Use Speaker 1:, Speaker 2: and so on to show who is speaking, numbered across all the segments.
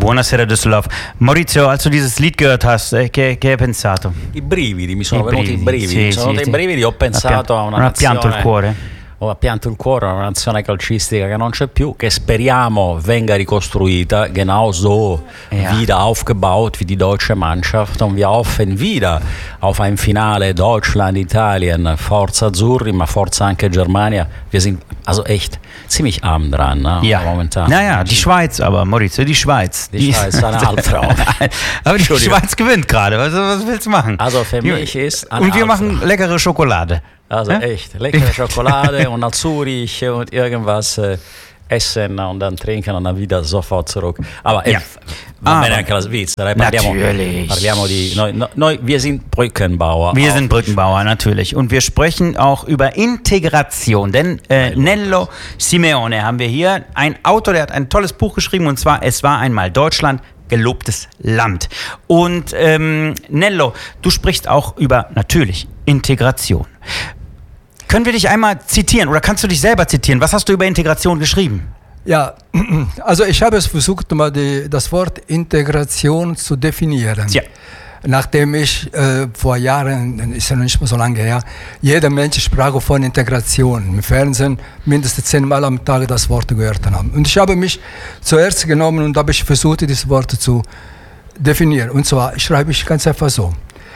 Speaker 1: Buonasera Düsseldorf. Maurizio, als du dieses Lied gehört hast, che hai pensato?
Speaker 2: I brividi, mi sono venuti i brividi, ho pensato a una
Speaker 1: nazione... pianto il cuore.
Speaker 2: Ho appianto il cuore a una nazione calcistica che non c'è più, che speriamo venga ricostruita, genau so wieder aufgebaut wie die deutsche Mannschaft, und wir hoffen wieder auf ein Finale Deutschland-Italien, Forza Azzurri, ma Forza anche Germania. Wir sind also echt ziemlich arm dran, ne?
Speaker 1: Ja.
Speaker 2: Momentan.
Speaker 1: Naja, die Schweiz aber, Maurizio, die Schweiz.
Speaker 2: Die Schweiz ist eine Albtraum.
Speaker 1: Aber die Schweiz gewinnt gerade, was willst du machen?
Speaker 2: Also für mich ist ein
Speaker 1: Und wir machen leckere Schokolade.
Speaker 2: Also echt, leckere Schokolade und Azzurich und irgendwas essen und dann trinken und dann wieder sofort zurück. Aber va bene anche la Svizzera. Parliamo di noi, wir sind Brückenbauer.
Speaker 1: Wir sind Brückenbauer, natürlich. Und wir sprechen auch über Integration. Denn Nello Simeone haben wir hier. Ein Autor, der hat ein tolles Buch geschrieben, und zwar Es war einmal Deutschland, gelobtes Land. Und Nello, du sprichst auch über, natürlich, Integration. Können wir dich einmal zitieren oder kannst du dich selber zitieren? Was hast du über Integration geschrieben?
Speaker 3: Ja, also ich habe es versucht, mal das Wort Integration zu definieren.
Speaker 1: Ja.
Speaker 3: Nachdem ich vor Jahren, ist ja noch nicht mehr so lange her, jeder Mensch sprach von Integration. Im Fernsehen mindestens 10-mal am Tag das Wort gehört haben. Und ich habe mich zuerst genommen und habe versucht, dieses Wort zu definieren. Und zwar schreibe ich ganz einfach so.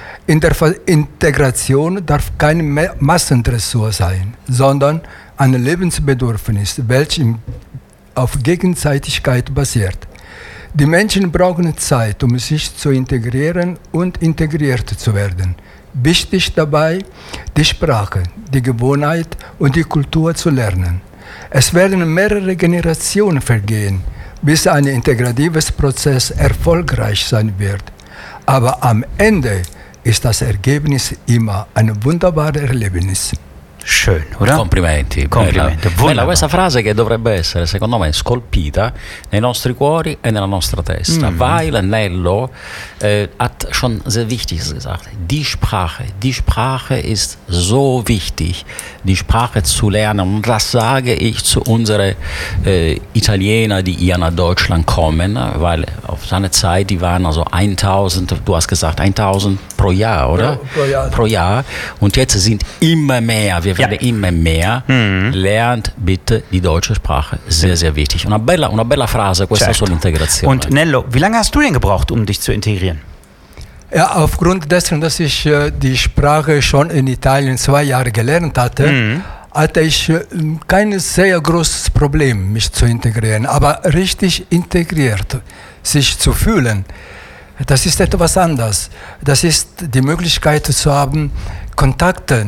Speaker 3: Integration darf keine Massendressur sein, sondern ein Lebensbedürfnis, welches auf Gegenseitigkeit basiert. Die Menschen brauchen Zeit, um sich zu integrieren und integriert zu werden. Wichtig dabei, die Sprache, die Gewohnheit und die Kultur zu lernen. Es werden mehrere Generationen vergehen, bis ein integratives Prozess erfolgreich sein wird. Aber am Ende ist das Ergebnis immer ein wunderbares Erlebnis.
Speaker 1: Schön, oder?
Speaker 2: Complimenti. Bella questa frase che dovrebbe essere, secondo me, scolpita nei nostri cuori e nella nostra testa. Weil Nello hat schon sehr Wichtiges gesagt. Die Sprache ist so wichtig, die Sprache zu lernen. Und das sage ich zu unseren Italienern, die hier nach Deutschland kommen, weil auf seine Zeit, die waren also 1000, du hast gesagt 1000 pro Jahr, oder? Pro Jahr. Und jetzt sind immer mehr. Wir werden immer mehr. Lernt bitte die deutsche Sprache. Sehr, sehr wichtig. Una bella frase questa sull'integrazione.
Speaker 1: Und Nello, wie lange hast du denn gebraucht, um dich zu integrieren?
Speaker 3: Ja, aufgrund dessen, dass ich die Sprache schon in Italien 2 Jahre gelernt hatte, hatte ich kein sehr großes Problem, mich zu integrieren. Aber richtig integriert, sich zu fühlen, das ist etwas anderes. Das ist die Möglichkeit zu haben, Kontakte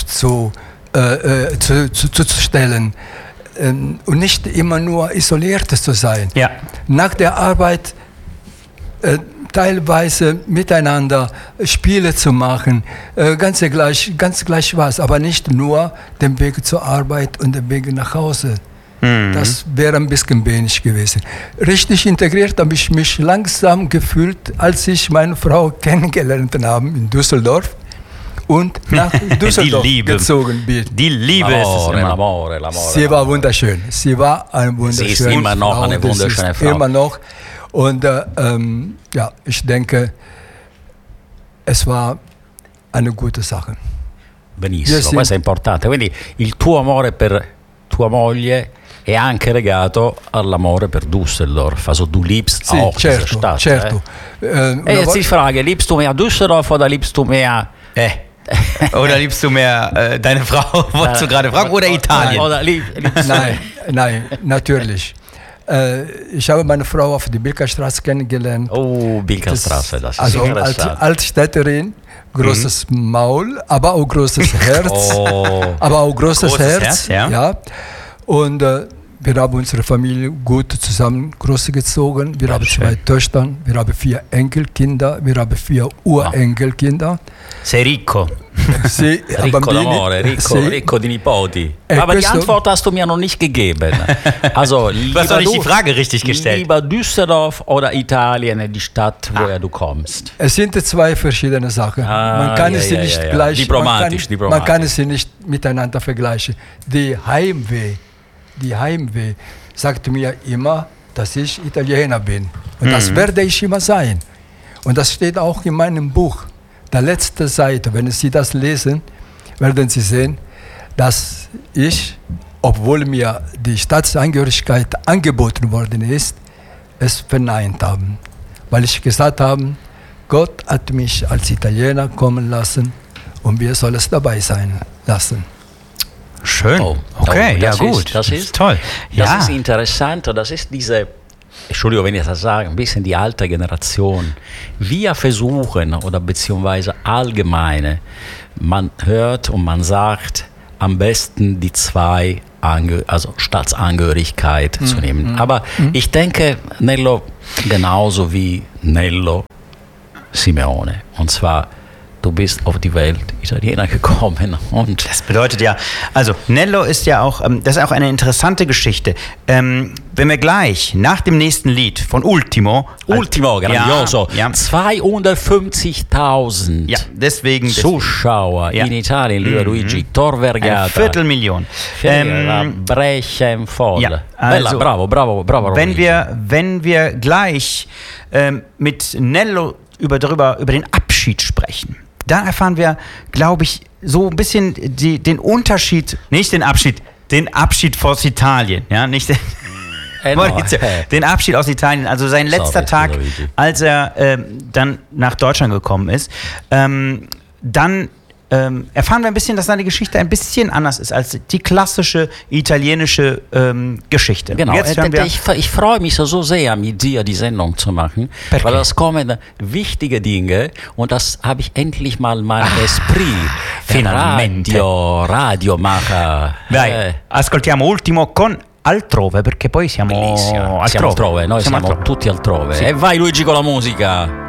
Speaker 3: aufzustellen und nicht immer nur isoliert zu sein.
Speaker 1: Ja.
Speaker 3: Nach der Arbeit teilweise miteinander Spiele zu machen, ganz gleich was, aber nicht nur den Weg zur Arbeit und den Weg nach Hause. Das wäre ein bisschen wenig gewesen. Richtig integriert habe ich mich langsam gefühlt, als ich meine Frau kennengelernt habe in Düsseldorf und nach Düsseldorf gezogen bin.
Speaker 1: Die Liebe ist es immer.
Speaker 2: L'amore.
Speaker 3: Sie war wunderschön. Sie war eine wunderschöne
Speaker 2: Sie ist immer noch
Speaker 3: Frau.
Speaker 2: eine wunderschöne Frau.
Speaker 3: Immer noch. Und ja, ich denke, es war eine gute Sache.
Speaker 2: Benissimo, questo è importante. Quindi il tuo amore per tua moglie è anche legato all'amore per Düsseldorf. Also du liebst auch diese Stadt.
Speaker 3: Certo.
Speaker 2: Jetzt die Frage, liebst du mehr Düsseldorf oder liebst du mehr...
Speaker 1: Oder liebst du mehr deine Frau, wolltest du gerade fragen, oder Italien?
Speaker 3: Nein, natürlich. Ich habe meine Frau auf der Bilkerstraße kennengelernt.
Speaker 2: Oh, Bilkerstraße, das ist
Speaker 3: also als Altstädterin, großes Maul, aber auch großes Herz. Aber auch großes Herz. Ja. Und wir haben unsere Familie gut zusammen großgezogen. Wir haben 2 Töchter, wir haben 4 Enkelkinder, wir haben 4 Urenkelkinder.
Speaker 1: Sei ricco.
Speaker 3: Sì,
Speaker 2: ricco d'amore, ricco di nipoti. Aber die Antwort hast du mir noch nicht gegeben. Also,
Speaker 1: du hast doch nicht die Frage richtig gestellt.
Speaker 2: Lieber Düsseldorf oder Italien, die Stadt, woher du kommst?
Speaker 3: Es sind 2 verschiedene Sachen. Man kann sie nicht gleich.
Speaker 2: Diplomatisch.
Speaker 3: Man kann sie nicht miteinander vergleichen. Die Heimweh sagt mir immer, dass ich Italiener bin. Und das werde ich immer sein. Und das steht auch in meinem Buch. Der letzte Seite, wenn Sie das lesen, werden Sie sehen, dass ich, obwohl mir die Staatsangehörigkeit angeboten worden ist, es verneint habe. Weil ich gesagt habe, Gott hat mich als Italiener kommen lassen und wir sollen es dabei sein lassen.
Speaker 1: Schön. Okay, ja gut.
Speaker 2: Das ist
Speaker 1: toll.
Speaker 2: Das ist interessant. Das ist diese, Entschuldigung, wenn ich das sage, ein bisschen die alte Generation. Wir versuchen, oder beziehungsweise allgemeine, man hört und man sagt, am besten die zwei Staatsangehörigkeit zu nehmen. Aber ich denke, Nello, genauso wie Nello Simeone. Und zwar, du bist auf die Welt Italiener gekommen. Und
Speaker 1: das bedeutet ja, also Nello ist ja auch, das ist auch eine interessante Geschichte. Wenn wir gleich nach dem nächsten Lied von Ultimo,
Speaker 2: grandioso, 250.000
Speaker 1: deswegen
Speaker 2: Zuschauer in Italien, lieber Luigi, Tor Vergata.
Speaker 1: Eine Viertelmillion.
Speaker 2: Brescia voll.
Speaker 1: Ja, also,
Speaker 2: bravo.
Speaker 1: Wenn wir gleich mit Nello über den Abschied sprechen, da erfahren wir, glaube ich, so ein bisschen den Unterschied, nicht den Abschied aus Italien, ja, nicht den Abschied aus Italien, also sein letzter Tag, als er dann nach Deutschland gekommen ist, dann erfahren wir ein bisschen, dass seine Geschichte ein bisschen anders ist als die klassische italienische Geschichte.
Speaker 2: Genau, ich freue mich so sehr, mit dir die Sendung zu machen, weil das kommen wichtige Dinge und das habe ich endlich mal mein Esprit, Radiomacher.
Speaker 1: Vai, ascoltiamo Ultimo con Altrove, perché poi siamo altrove.
Speaker 2: Noi siamo tutti altrove.
Speaker 1: Sì.
Speaker 2: E vai Luigi con la musica.